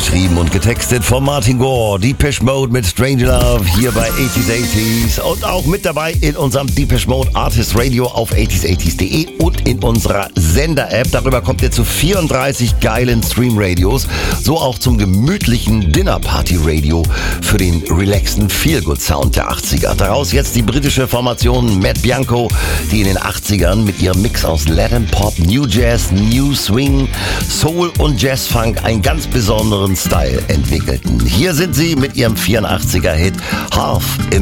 Geschrieben und getextet von Martin Gore. Depeche Mode mit Strange Love hier bei 80s und auch mit dabei in unserem Depeche Mode Artist Radio auf 80s80s.de und in unserer Sender-App. Darüber kommt ihr zu 34 geilen Stream-Radios, so auch zum gemütlichen Dinner-Party-Radio für den relaxten Feel-Good-Sound der 80er. Daraus jetzt die britische Formation Matt Bianco, die in den 80ern mit ihrem Mix aus Latin Pop, New Jazz, New Swing, Soul und Jazz-Funk einen ganz besonderen Style entwickelten. Hier sind sie mit ihrem 84er-Hit Half